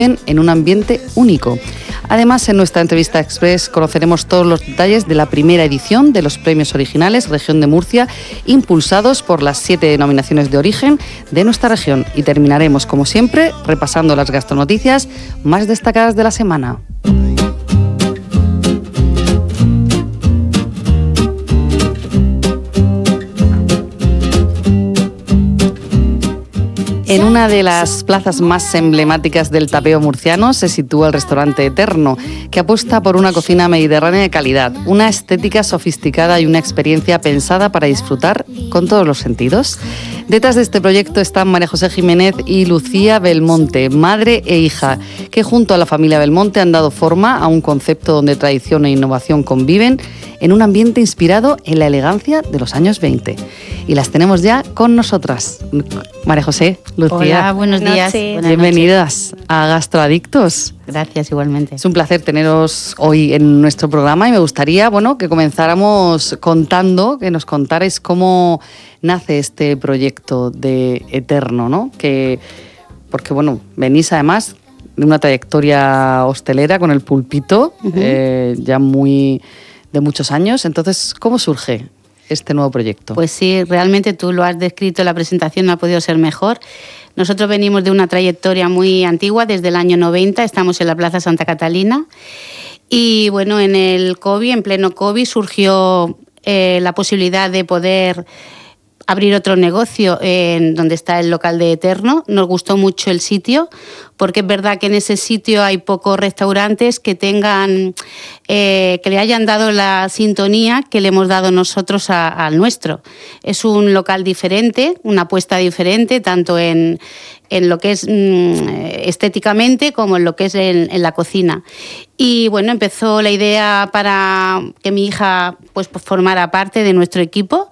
en un ambiente único. Además, en nuestra entrevista express conoceremos todos los detalles de la primera edición de los premios originales Región de Murcia, impulsados por las 7 denominaciones de origen de nuestra región. Y terminaremos, como siempre, repasando las gastronoticias más destacadas de la semana. En una de las plazas más emblemáticas del tapeo murciano se sitúa el restaurante Eterno, que apuesta por una cocina mediterránea de calidad, una estética sofisticada y una experiencia pensada para disfrutar con todos los sentidos. Detrás de este proyecto están María José Jiménez y Lucía Belmonte, madre e hija, que junto a la familia Belmonte han dado forma a un concepto donde tradición e innovación conviven en un ambiente inspirado en la elegancia de los años 20. Y las tenemos ya con nosotras. María José, Lucía. Hola, buenos días. Bienvenidas a Gastroadictos. Gracias, igualmente. Es un placer teneros hoy en nuestro programa y me gustaría, que comenzáramos contando, que nos contarais cómo nace este proyecto de Eterno, ¿no? Porque venís además de una trayectoria hostelera con el Pulpito, ya de muchos años. Entonces, ¿cómo surge este nuevo proyecto? Pues sí, realmente tú lo has descrito, la presentación no ha podido ser mejor. Nosotros venimos de una trayectoria muy antigua, desde el año 90, estamos en la Plaza Santa Catalina y en pleno COVID surgió la posibilidad de poder abrir otro negocio en donde está el local de Eterno. Nos gustó mucho el sitio, porque es verdad que en ese sitio hay pocos restaurantes que que le hayan dado la sintonía que le hemos dado nosotros al nuestro. Es un local diferente, una apuesta diferente, tanto en lo que es estéticamente como en lo que es en la cocina. Y empezó la idea para que mi hija formara parte de nuestro equipo.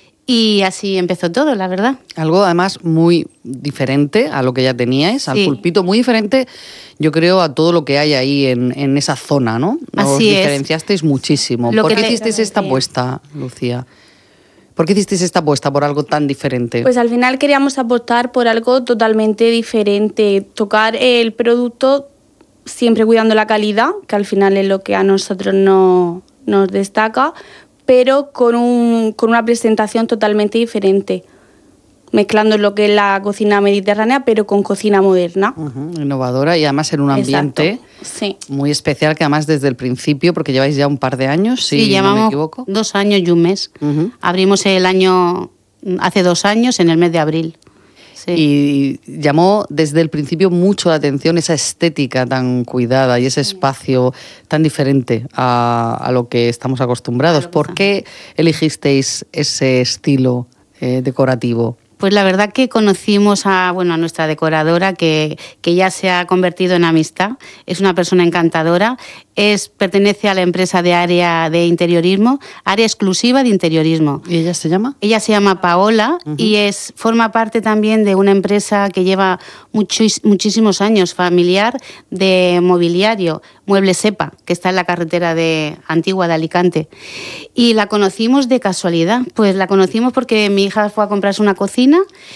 Y así empezó todo, la verdad. Algo además muy diferente a lo que ya teníais, al Pulpito, muy diferente, yo creo, a todo lo que hay ahí en esa zona, ¿no? Os diferenciasteis muchísimo. ¿Por qué hicisteis esta apuesta, Lucía? ¿Por qué hicisteis esta apuesta por algo tan diferente? Pues al final queríamos apostar por algo totalmente diferente, tocar el producto siempre cuidando la calidad, que al final es lo que a nosotros nos destaca, pero con una presentación totalmente diferente, mezclando lo que es la cocina mediterránea, pero con cocina moderna. Innovadora y además en un ambiente muy especial, que además desde el principio, porque lleváis ya un par de años, si llevamos no me equivoco. 2 años y un mes. Abrimos el año hace 2 años, en el mes de abril. Sí. Y llamó desde el principio mucho la atención esa estética tan cuidada y ese espacio tan diferente a lo que estamos acostumbrados. ¿Por qué elegisteis ese estilo decorativo? Pues la verdad que conocimos a nuestra decoradora, que ya se ha convertido en amistad. Es una persona encantadora. Pertenece a la empresa de área de interiorismo, área exclusiva de interiorismo. ¿Y ella se llama? Ella se llama Paola y forma parte también de una empresa que lleva muchísimos años, familiar, de mobiliario, Muebles Sepa, que está en la carretera antigua de Alicante. Y la conocimos de casualidad. Pues la conocimos porque mi hija fue a comprarse una cocina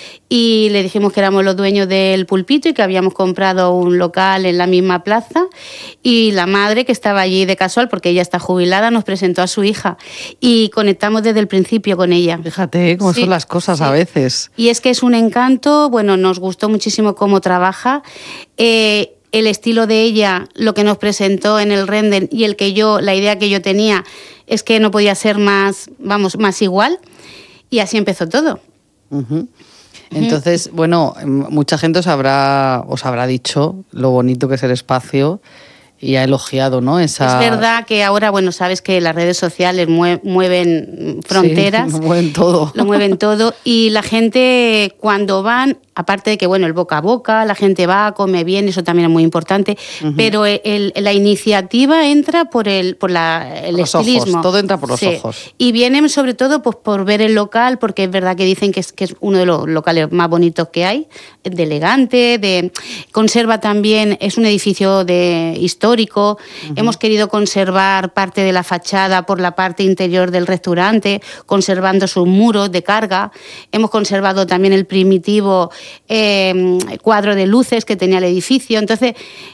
y le dijimos que éramos los dueños del Pulpito y que habíamos comprado un local en la misma plaza, y la madre, que estaba allí de casual porque ella está jubilada, nos presentó a su hija y conectamos desde el principio con ella. Fíjate cómo son las cosas a veces. Y es que es un encanto, nos gustó muchísimo cómo trabaja. El estilo de ella, lo que nos presentó en el render y la idea que yo tenía es que no podía ser más igual, y así empezó todo. Entonces, mucha gente os habrá dicho lo bonito que es el espacio y ha elogiado, ¿no? Es verdad que ahora, sabes que las redes sociales mueven fronteras. Sí, lo mueven todo. Lo mueven todo, y la gente cuando van, aparte de que, el boca a boca, la gente va, come bien, eso también es muy importante, pero la iniciativa entra por el estilismo. Ojos, todo entra por los ojos. Y vienen sobre todo por ver el local, porque es verdad que dicen que es uno de los locales más bonitos que hay, de elegante, conserva también, es un edificio histórico. Hemos querido conservar parte de la fachada por la parte interior del restaurante, conservando sus muros de carga. Hemos conservado también el primitivo cuadro de luces que tenía el edificio. Entonces,